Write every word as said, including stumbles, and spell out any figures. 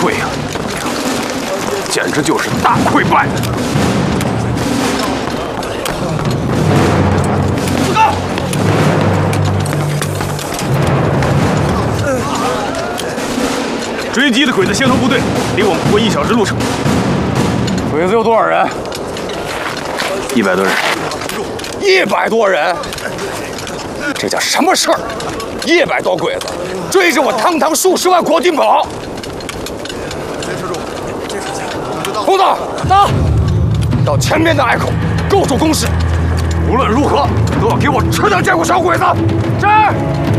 队呀，简直就是大溃败！不高。追击的鬼子先头部队离我们不过一小时路程。鬼子有多少人？一百多人。一百多人？这叫什么事儿？一百多鬼子追着我堂堂数十万国军跑！胡子，到，到前面的隘口构筑工事，无论如何都要给我吃掉这股小鬼子！是。